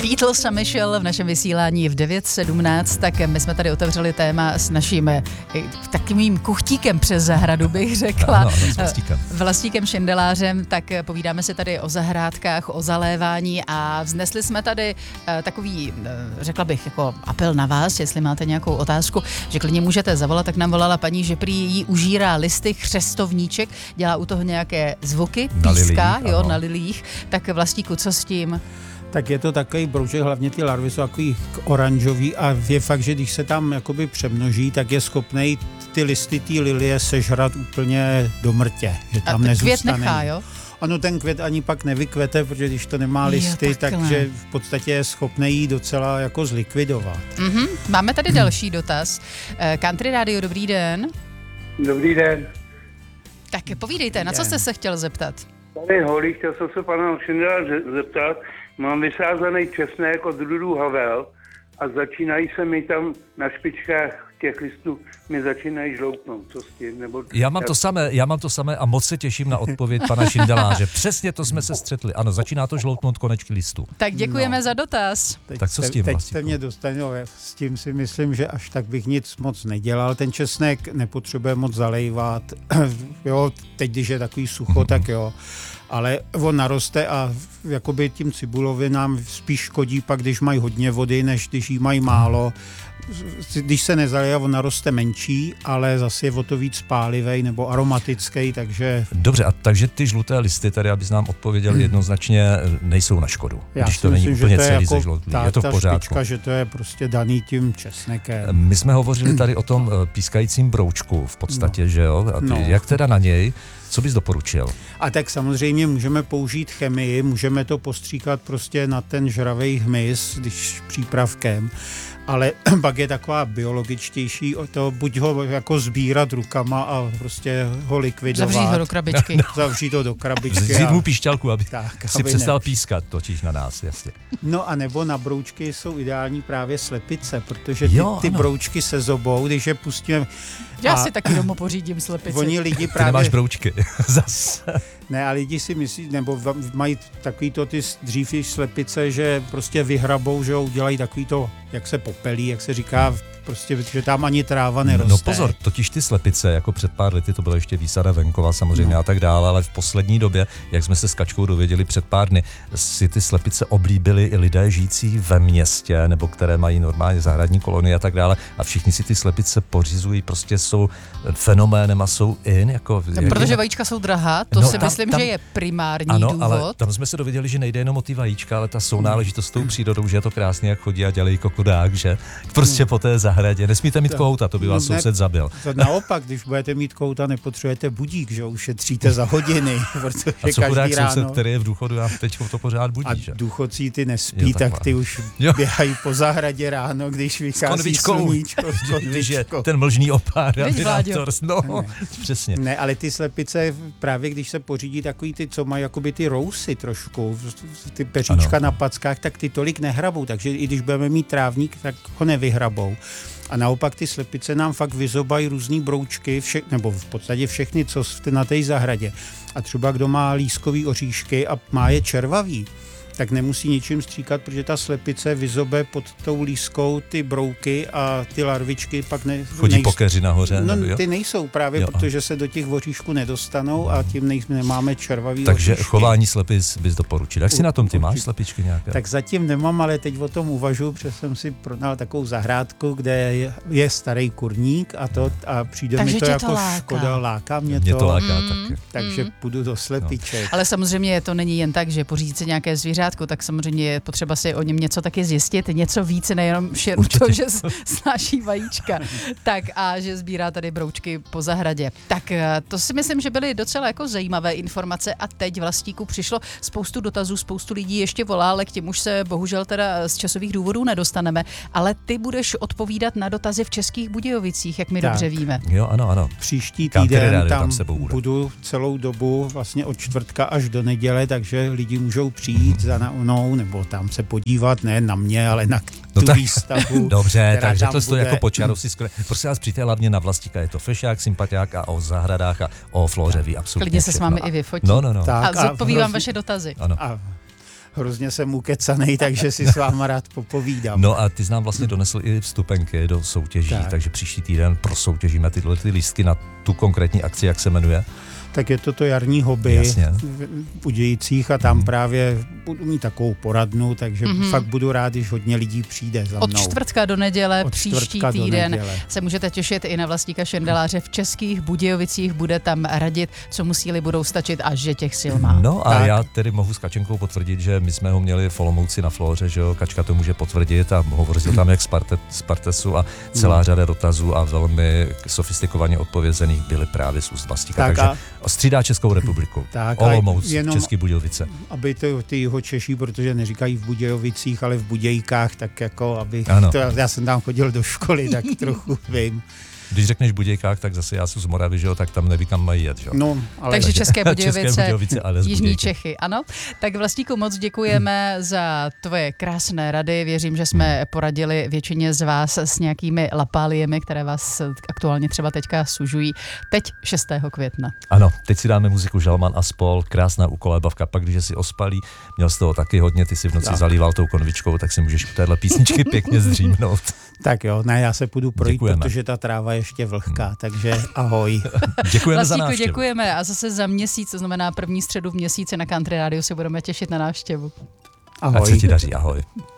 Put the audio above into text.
Beatles a Michelle v našem vysílání v 9:17, tak my jsme tady otevřeli téma s naším takovým kuchtíkem přes zahradu, bych řekla. Ano, s Vlastíkem Šindelářem, tak povídáme si tady o zahrádkách, o zalévání a vznesli jsme tady takový, řekla bych, jako apel na vás, jestli máte nějakou otázku, že klidně můžete zavolat, tak nám volala paní, že prý jí užírá listy chřestovníček, dělá u toho nějaké zvuky, píská, na lilích, tak Vlastíku, co s tím? Tak je to takový brouček, hlavně ty larvy jsou takový oranžový a je fakt, že když se tam jakoby přemnoží, tak je schopnej ty listy té lilie sežrat úplně do mrtě, že tam nezůstane. Květ nechá, jo? Ano, ten květ ani pak nevykvete, protože když to nemá listy, takže v podstatě je schopný ji docela jako zlikvidovat. Máme tady další dotaz. Country Radio, dobrý den. Dobrý den. Tak povídejte, na co jste se chtěl zeptat? Tady Holý, chtěl jsem se pana Šindela zeptat. Mám vysázaný česnek od drudu Havel a začínají se mi tam na špičkách těch listů mi začínají žloutnout. Co s tím? Nebo Já mám to samé a moc se těším na odpověď pana Šindeláře. Přesně to jsme se střetli. Ano, začíná to žloutnout konečky listů. Tak děkujeme za dotaz. Tak co s tím? Teď jste mě dostali, s tím si myslím, že až tak bych nic moc nedělal. Ten česnek nepotřebuje moc zalejvat. Jo, teď, když je takový sucho, tak jo. Ale on naroste a jakoby tím cibulovinám spíš škodí pak, když mají hodně vody, než když jí mají málo. Když se nezaleje, on naroste menší, ale zase je o to víc pálivej nebo aromatický, takže... Dobře, a takže ty žluté listy, tady abys nám odpověděl jednoznačně, nejsou na škodu. Já když to myslím, není úplně celý jako zežloutlý. Je to v ta pořádku. špička, že to je prostě daný tím česnekem. My jsme hovořili tady o tom pískajícím broučku v podstatě, že jo? A ty, jak teda na něj? Co bys doporučil? A tak samozřejmě můžeme použít chemii, můžeme to postříkat prostě na ten žravej hmyz, když přípravkem, ale pak je taková biologičtější o to, buď ho jako sbírat rukama a prostě ho likvidovat. Zavřít ho do krabičky. Zavřít ho do krabičky. Vzít mu píšťalku, aby si aby přestal pískat, točíš na nás, jasně. No a nebo na broučky jsou ideální právě slepice, protože ty broučky se zobou, když je pustíme... Já si taky domů pořídím slepici. Oni lidi právě... Ty nemáš broučky, zase. Ne, a lidi si myslí, nebo mají takový to ty dřív slepice, že prostě vyhrabou, že udělají takový to, jak se popelí, jak se říká, prostě, že tam ani tráva neroste. No pozor, totiž ty slepice, jako před pár lety, to bylo ještě výsada venkova samozřejmě a tak dále, ale v poslední době, jak jsme se s Kačkou dověděli před pár dny, si ty slepice oblíbili i lidé žijící ve městě, nebo které mají normálně zahradní kolonie a tak dále a všichni si ty slepice pořizují, prostě jsou fenoménem a jsou in. Jako, protože vajíčka jsou drahá, to si myslím, že je primární důvod. Ale tam jsme se dověděli, že nejde jenom o ty vajíčka, ale ta sounáležitost s tou přírodou, že je to krásně, jak chodí a dělají kokodák, že prostě po té zahradě. Nesmíte mít kouta, to by vás soused zabil. Naopak, když budete mít kouta, nepotřebujete budík, že ušetříte za hodiny, protože a co každý ráno... soused, který je v důchodu a teď to pořád budí, a že? důchodci ty nespí, tak ty už běhají po zahradě ráno, když vychází sluníčko. Když je ten mlžný opár. No, přesně. Ne, ale ty slepice, právě když se pořídí takový ty, co mají jakoby ty rousy trošku, ty peříčka na packách, tak ty tolik nehrabou, takže i když budeme mít trávník, tak ho nevyhrabou. A naopak ty slepice nám fakt vyzobají různý broučky, nebo v podstatě všechny, co na té zahradě. A třeba kdo má lískový oříšky a má je červavý, tak nemusí ničím stříkat, protože ta slepice vyzobe pod tou lískou ty brouky a ty larvičky pak chodí po keři nahoře. No, ty nejsou právě, protože se do těch oříšků nedostanou a tím nemáme červavý Takže oříšky. Chování slepic bys doporučil. Jak si na tom ty máš slepičky nějaké? Tak zatím nemám, ale teď o tom uvažuji, protože jsem si prodal takovou zahrádku, kde je starý kurník a přijde takže mi to jako škoda, láká mě to láká taky. Takže půjdu do slepiček. No. Ale samozřejmě to není jen tak, že pořídit si nějaké zvířátko, tak samozřejmě je potřeba si o něm něco taky zjistit, něco víc, nejenom to, že snáší vajíčka, tak a že sbírá tady broučky po zahradě. Tak to si myslím, že byly docela jako zajímavé informace a teď Vlastíku přišlo spoustu dotazů, spoustu lidí ještě volá, ale k těm už se bohužel teda z časových důvodů nedostaneme, ale ty budeš odpovídat na dotazy v Českých Budějovicích, jak my dobře víme. Jo, ano. Příští týden tam budu celou dobu vlastně od čtvrtka až do neděle, takže lidi můžou přijít za mnou, nebo tam se podívat, ne na mě, ale na tu výstavu. Dobře, takže to stojí jako po čaru si skvěle. Prosím vás, přijďte hlavně na Vlastíka, je to fešák, sympatiák a o zahradách a o flóře ví absolutně. Klidně se s vámi i vyfotí. No. A zodpovím vám vaše dotazy. Ano. hrozně jsem ukecanej, takže si s váma rád popovídám. No a ty jsi nám vlastně donesl i vstupenky do soutěží, takže příští týden prosoutěžíme tyhle lístky na tu konkrétní akci, jak se jmenuje. Tak je to jarní hobby v Budějcích a tam právě budu mít takovou poradnu, takže fakt budu rád, když hodně lidí přijde za mnou. Od čtvrtka do neděle, příští týden se můžete těšit i na vlastníka Šindeláře v Českých Budějovicích, bude tam radit, co mu síly budou stačit a že těch sil má. No a já tedy mohu s Kačenkou potvrdit, že my jsme ho měli v Olomouci na Flóře, že jo, Kačka to může potvrdit a hovořil tam jak Spartesu a celá řada dotazů a velmi sofistikovaně odpovězených byly právě z úst vlastníka. Takže střídá Českou republiku. Olomouc, České Budějovice. Aby ty jeho Češí, protože neříkají v Budějovicích, ale v Budějkách, tak jako aby já jsem tam chodil do školy, tak trochu vím. Když řekneš Budějkách, tak zase já jsem z Moravy, že jo, tak tam neví, kam mají jet, že? No, ale takže České Budějovice Jižní Čechy, ano. Tak Vlastíku, moc děkujeme za tvoje krásné rady. Věřím, že jsme poradili většině z vás s nějakými lapáliemi, které vás aktuálně třeba teďka sužují. Teď 6. května. Ano, teď si dáme muziku Žalman a spol, krásná ukolébavka. Pak, když si ospalí, měl z toho taky hodně, ty si v noci zalíval tou konvičkou, tak si můžeš u téhle písničky pěkně zdřímnout. Tak jo, ne, já se půjdu projít, protože ta tráva je ještě vlhká, takže ahoj. Děkujeme za návštěvu. Děkujeme a zase za měsíc, to znamená první středu v měsíci na Country Radio se budeme těšit na návštěvu. Ahoj. Ať se ti daří, ahoj.